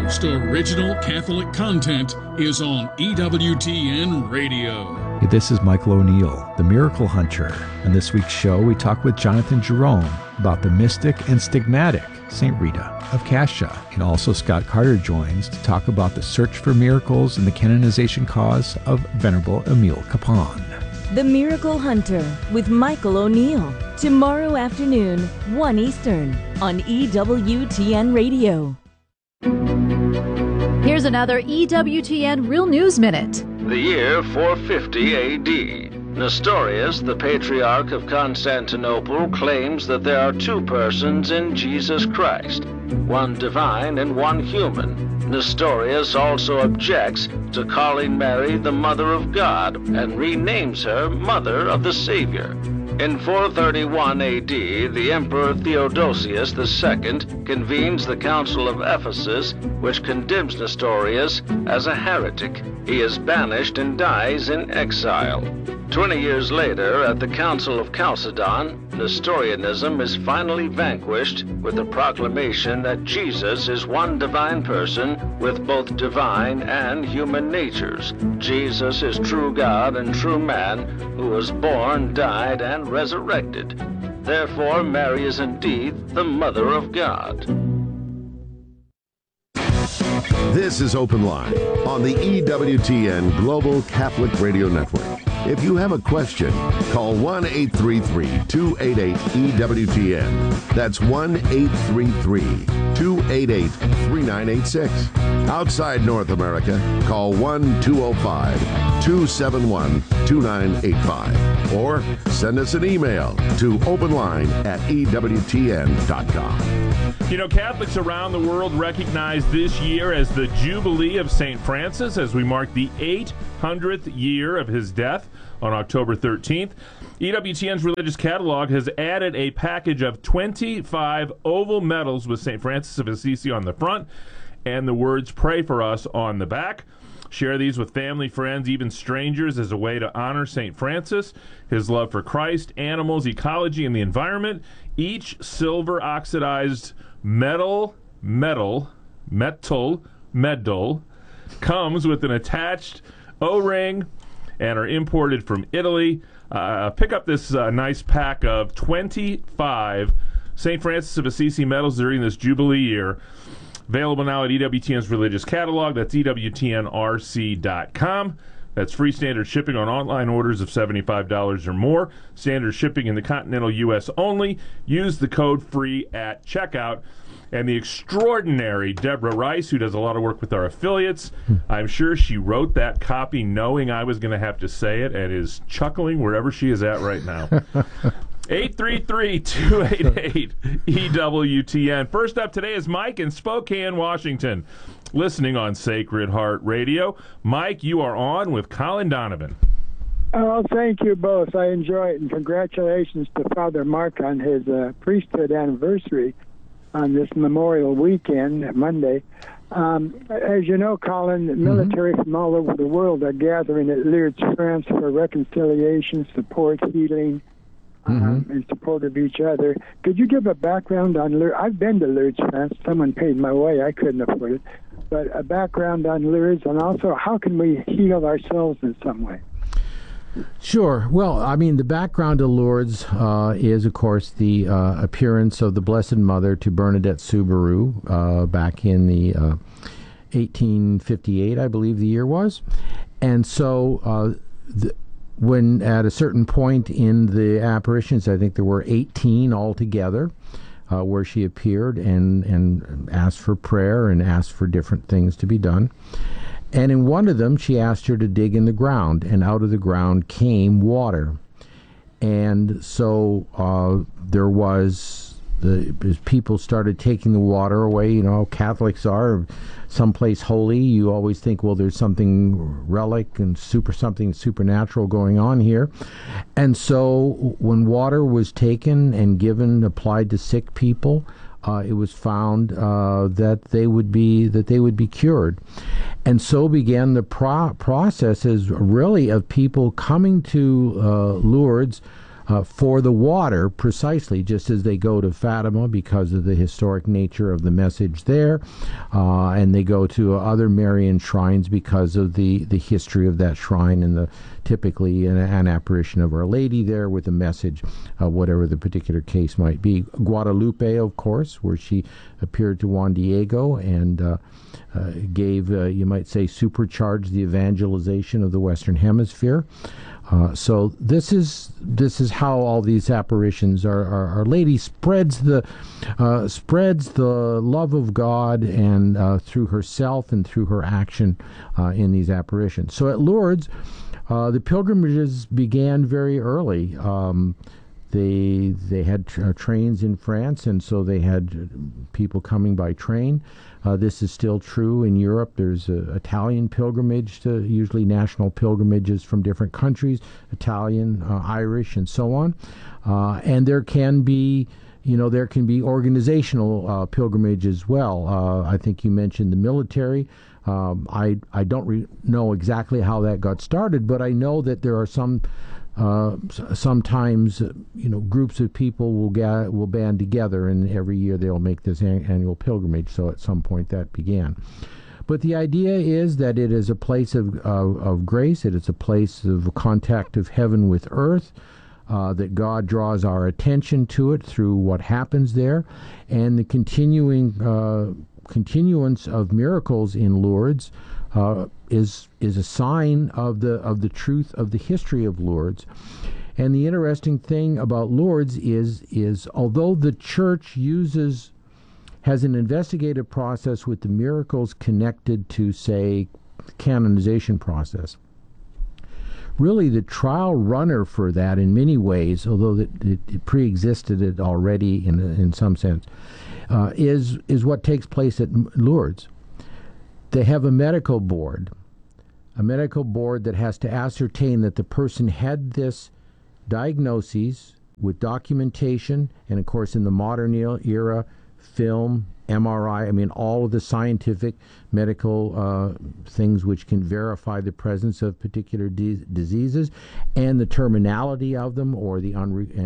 most original Catholic content is on EWTN Radio. Hey, this is Michael O'Neill, the Miracle Hunter. On this week's show, we talk with Jonathan Jerome about the mystic and stigmatic St. Rita of Cascia. And also Scott Carter joins to talk about the search for miracles and the canonization cause of Venerable Emile Capon. The Miracle Hunter with Michael O'Neill. Tomorrow afternoon, 1 Eastern, on EWTN Radio. Here's another EWTN Real News Minute. The year 450 A.D. Nestorius, the Patriarch of Constantinople, claims that there are two persons in Jesus Christ, one divine and one human. Nestorius also objects to calling Mary the Mother of God and renames her Mother of the Savior. In 431 A.D., the Emperor Theodosius II convenes the Council of Ephesus, which condemns Nestorius as a heretic. He is banished and dies in exile. 20 years later, at the Council of Chalcedon, Nestorianism is finally vanquished with the proclamation that Jesus is one divine person with both divine and human natures. Jesus is true God and true man who was born, died, and resurrected. Therefore, Mary is indeed the Mother of God. This is Open Line on the EWTN Global Catholic Radio Network. If you have a question, call 1-833-288-EWTN. That's 1-833-288-3986. Outside North America, call 1-205-271-2985. Or send us an email to openline@EWTN.com. You know, Catholics around the world recognize this year as the Jubilee of St. Francis as we mark the 800th year of his death on October 13th. EWTN's Religious Catalog has added a package of 25 oval medals with St. Francis of Assisi on the front and the words "Pray for Us" on the back. Share these with family, friends, even strangers as a way to honor St. Francis, his love for Christ, animals, ecology, and the environment. Each silver oxidized medal comes with an attached O-ring and are imported from Italy. Pick up this nice pack of 25 St. Francis of Assisi medals during this Jubilee year. Available now at EWTN's Religious Catalog. That's EWTNRC.com. That's free standard shipping on online orders of $75 or more. Standard shipping in the continental U.S. only. Use the code FREE at checkout. And the extraordinary Deborah Rice, who does a lot of work with our affiliates, I'm sure she wrote that copy knowing I was going to have to say it and is chuckling wherever she is at right now. 833-288-EWTN. First up today is Mike in Spokane, Washington, listening on Sacred Heart Radio. Mike, you are on with Colin Donovan. Oh, thank you both. I enjoy it, and congratulations to Father Mark on his priesthood anniversary on this Memorial Weekend, Monday. As you know, Colin, the military from all over the world are gathering at Lourdes, France for reconciliation, support, healing, in support of each other. Could you give a background on Lourdes? I've been to Lourdes, France. Someone paid my way. I couldn't afford it. But a background on Lourdes, and also how can we heal ourselves in some way? Sure. Well, I mean, the background to Lourdes is, of course, the appearance of the Blessed Mother to Bernadette Soubirous back in the 1858, I believe the year was. And so when at a certain point in the apparitions, I think there were 18 altogether, where she appeared and asked for prayer and asked for different things to be done. And in one of them, she asked her to dig in the ground, and out of the ground came water. And so there was, as people started taking the water away, you know how Catholics are, someplace holy, you always think, well, there's something relic and something supernatural going on here. And so when water was taken and given, applied to sick people, it was found that they would be cured. And so began the processes really of people coming to Lourdes for the water, precisely, just as they go to Fatima because of the historic nature of the message there, and they go to other Marian shrines because of the history of that shrine and typically an apparition of Our Lady there with a message, whatever the particular case might be. Guadalupe, of course, where she appeared to Juan Diego and gave, you might say, supercharged the evangelization of the Western Hemisphere. So this is how all these apparitions are. Our Lady spreads the love of God and through herself and through her action in these apparitions. So at Lourdes, the pilgrimages began very early. They had trains in France, and so they had people coming by train. This is still true in Europe. There's an Italian pilgrimage, to usually national pilgrimages from different countries, Italian, Irish, and so on. And there can be, organizational pilgrimage as well. I think you mentioned the military. I don't know exactly how that got started, but I know that there are sometimes groups of people will band together, and every year they'll make this annual pilgrimage. So at some point that began. But the idea is that it is a place of grace. It is a place of contact of heaven with earth. That God draws our attention to it through what happens there, and the continuance of miracles in Lourdes is a sign of the truth of the history of Lourdes. And the interesting thing about Lourdes is although the Church has an investigative process with the miracles connected to, say, the canonization process, really the trial runner for that in many ways, although it pre-existed it already in some sense, is what takes place at Lourdes. They have a medical board that has to ascertain that the person had this diagnosis with documentation, and of course in the modern era, film, MRI, all of the scientific medical things which can verify the presence of particular diseases and the terminality of them, or the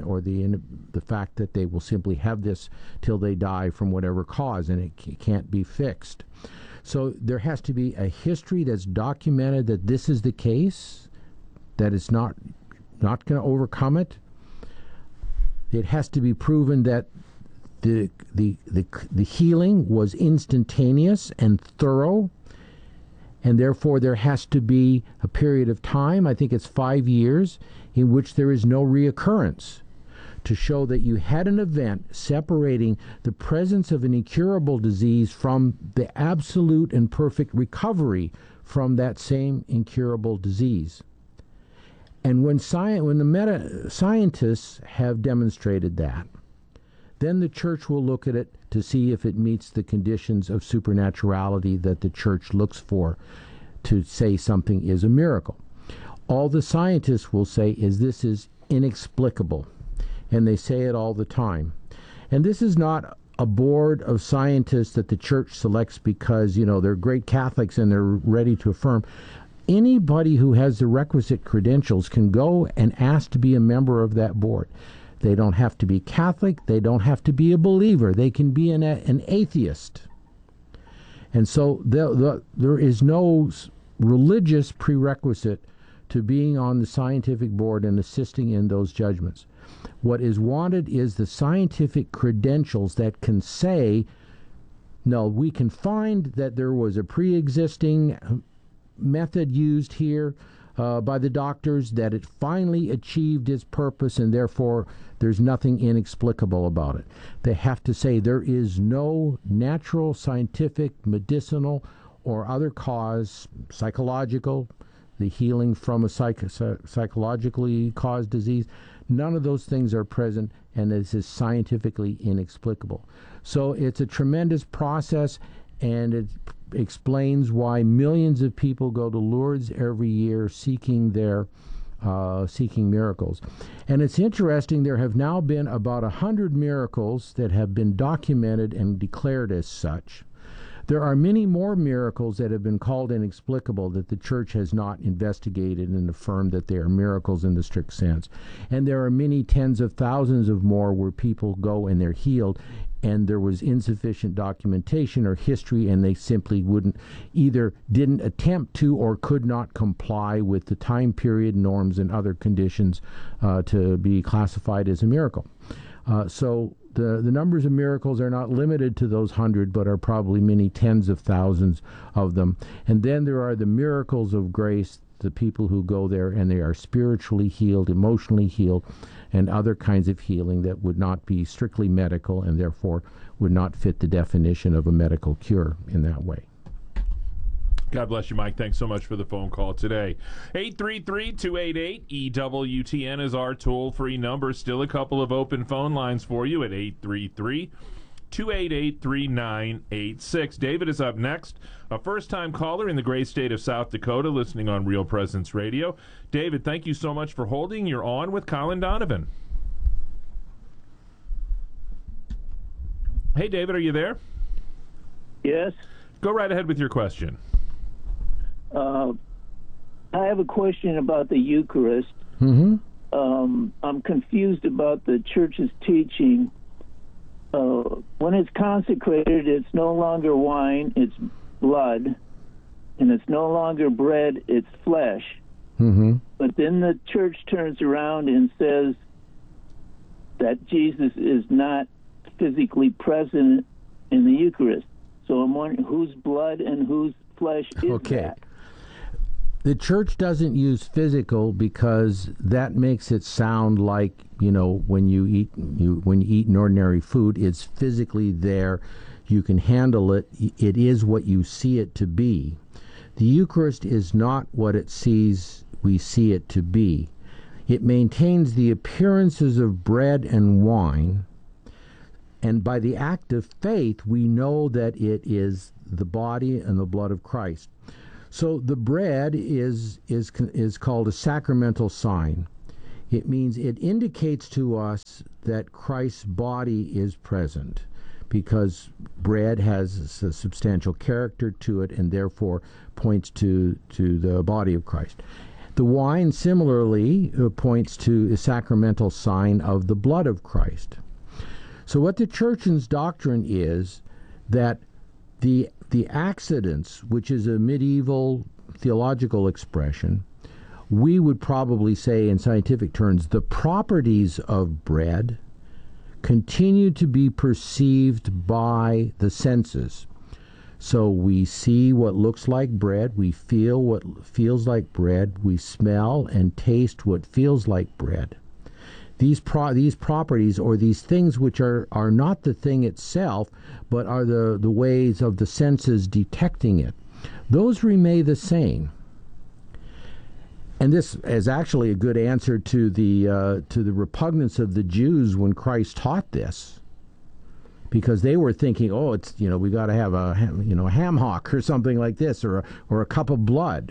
fact that they will simply have this till they die from whatever cause, and it can't be fixed. So there has to be a history that's documented that this is the case, that it's not going to overcome it. It has to be proven that the healing was instantaneous and thorough, and therefore there has to be a period of time, I think it's 5 years, in which there is no reoccurrence, to show that you had an event separating the presence of an incurable disease from the absolute and perfect recovery from that same incurable disease. And when the scientists have demonstrated that, then the Church will look at it to see if it meets the conditions of supernaturality that the Church looks for to say something is a miracle. All the scientists will say is this is inexplicable, and they say it all the time. And this is not a board of scientists that the Church selects because, they're great Catholics and they're ready to affirm. Anybody who has the requisite credentials can go and ask to be a member of that board. They don't have to be Catholic. They don't have to be a believer. They can be an atheist. And so there is no religious prerequisite to being on the scientific board and assisting in those judgments. What is wanted is the scientific credentials that can say, no, we can find that there was a pre-existing method used here by the doctors, that it finally achieved its purpose, and therefore there's nothing inexplicable about it. They have to say there is no natural, scientific, medicinal, or other cause, psychological, the healing from a psychologically caused disease. None of those things are present, and this is scientifically inexplicable. So it's a tremendous process, and it explains why millions of people go to Lourdes every year seeking miracles. And it's interesting, there have now been about 100 miracles that have been documented and declared as such. There are many more miracles that have been called inexplicable that the church has not investigated and affirmed that they are miracles in the strict sense. And there are many tens of thousands of more where people go and they're healed, and there was insufficient documentation or history, and they simply didn't attempt to or could not comply with the time period, norms, and other conditions to be classified as a miracle. So the numbers of miracles are not limited to those 100, but are probably many tens of thousands of them. And then there are the miracles of grace, the people who go there and they are spiritually healed, emotionally healed, and other kinds of healing that would not be strictly medical and therefore would not fit the definition of a medical cure in that way. God bless you, Mike. Thanks so much for the phone call today. 833-288-EWTN is our toll-free number. Still a couple of open phone lines for you at 833-288-3986. David is up next, a first-time caller in the great state of South Dakota, listening on Real Presence Radio. David, thank you so much for holding. You're on with Colin Donovan. Hey, David, are you there? Yes. Go right ahead with your question. I have a question about the Eucharist. Mm-hmm. I'm confused about the church's teaching. When it's consecrated, it's no longer wine, it's blood, and it's no longer bread, it's flesh. Mm-hmm. But then the church turns around and says that Jesus is not physically present in the Eucharist. So I'm wondering whose blood and whose flesh is that? The church doesn't use physical because that makes it sound like, when you eat an ordinary food, it's physically there. You can handle it. It is what you see it to be. The Eucharist is not what we see it to be. It maintains the appearances of bread and wine, and by the act of faith, we know that it is the body and the blood of Christ. So the bread is called a sacramental sign. It means it indicates to us that Christ's body is present, because bread has a substantial character to it and therefore points to the body of Christ. The wine similarly points to a sacramental sign of the blood of Christ. So what the church's doctrine is that the accidents, which is a medieval theological expression, we would probably say in scientific terms, the properties of bread continue to be perceived by the senses. So we see what looks like bread, we feel what feels like bread, we smell and taste what feels like bread. These properties, or these things which are not the thing itself, but are the ways of the senses detecting it, those remain the same. And this is actually a good answer to the repugnance of the Jews when Christ taught this, because they were thinking, it's we got to have a ham hock or something like this, or a cup of blood,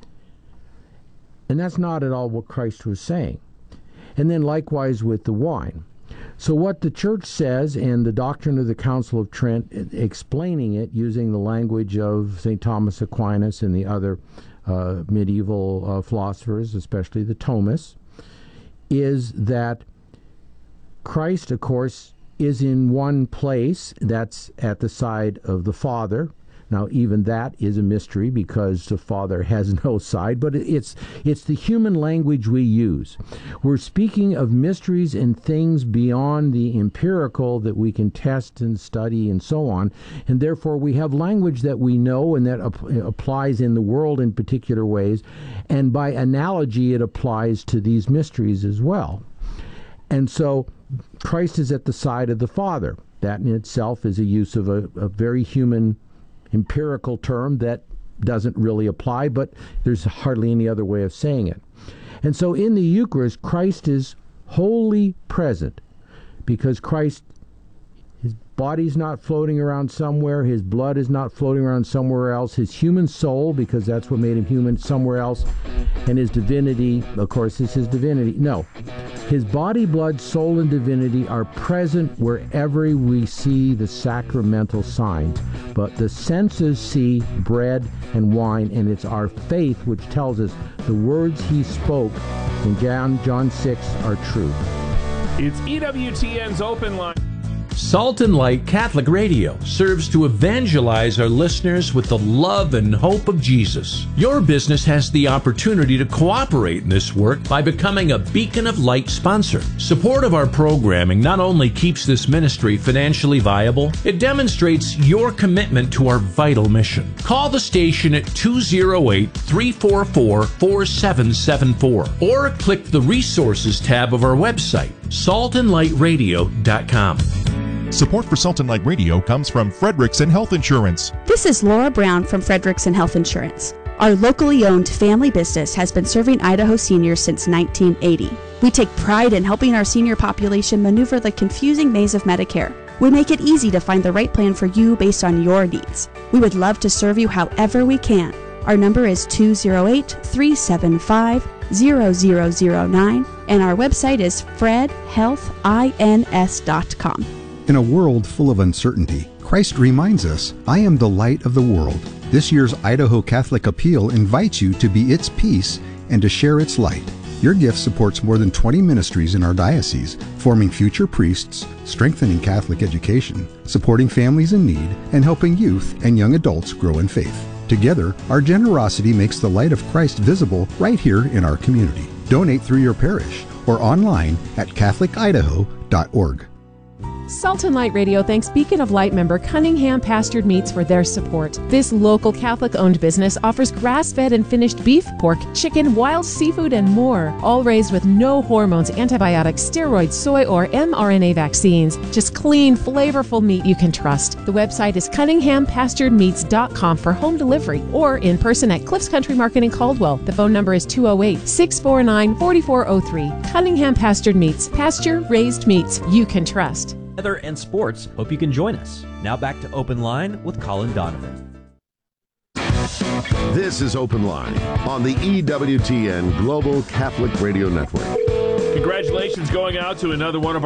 and that's not at all what Christ was saying. And then likewise with the wine. So what the church says, and the doctrine of the Council of Trent, explaining it using the language of St. Thomas Aquinas and the other medieval philosophers, especially the Thomists, is that Christ, of course, is in one place, that's at the side of the Father. Now, even that is a mystery because the Father has no side, but it's the human language we use. We're speaking of mysteries and things beyond the empirical that we can test and study and so on, and therefore we have language that we know and that applies in the world in particular ways, and by analogy it applies to these mysteries as well. And so Christ is at the side of the Father. That in itself is a use of a very human empirical term that doesn't really apply, but there's hardly any other way of saying it. And so in the Eucharist, Christ is wholly present, because Christ, his body's not floating around somewhere. His blood is not floating around somewhere else. His human soul, because that's what made him human, somewhere else. And his divinity, of course, is his divinity. No. His body, blood, soul, and divinity are present wherever we see the sacramental signs. But the senses see bread and wine, and it's our faith which tells us the words he spoke in John 6 are true. It's EWTN's Open Line. Salt and Light Catholic Radio serves to evangelize our listeners with the love and hope of Jesus. Your business has the opportunity to cooperate in this work by becoming a Beacon of Light sponsor. Support of our programming not only keeps this ministry financially viable, it demonstrates your commitment to our vital mission. Call the station at 208-344-4774 or click the Resources tab of our website, saltandlightradio.com. Support for Salt and Light Radio comes from Fredrickson Health Insurance. This is Laura Brown from Fredrickson Health Insurance. Our locally owned family business has been serving Idaho seniors since 1980. We take pride in helping our senior population maneuver the confusing maze of Medicare. We make it easy to find the right plan for you based on your needs. We would love to serve you however we can. Our number is 208-375-0009 and our website is fredhealthins.com. In a world full of uncertainty, Christ reminds us, I am the light of the world. This year's Idaho Catholic Appeal invites you to be its peace and to share its light. Your gift supports more than 20 ministries in our diocese, forming future priests, strengthening Catholic education, supporting families in need, and helping youth and young adults grow in faith. Together, our generosity makes the light of Christ visible right here in our community. Donate through your parish or online at catholicidaho.org. Salt and Light Radio thanks Beacon of Light member Cunningham Pastured Meats for their support. This local Catholic-owned business offers grass-fed and finished beef, pork, chicken, wild seafood, and more, all raised with no hormones, antibiotics, steroids, soy, or mRNA vaccines. Just clean, flavorful meat you can trust. The website is cunninghampasturedmeats.com for home delivery or in person at Cliffs Country Market in Caldwell. The phone number is 208-649-4403. Cunningham Pastured Meats. Pasture-raised meats you can trust. Weather and sports. Hope you can join us. Now back to Open Line with Colin Donovan. This is Open Line on the EWTN Global Catholic Radio Network. Congratulations going out to another one of our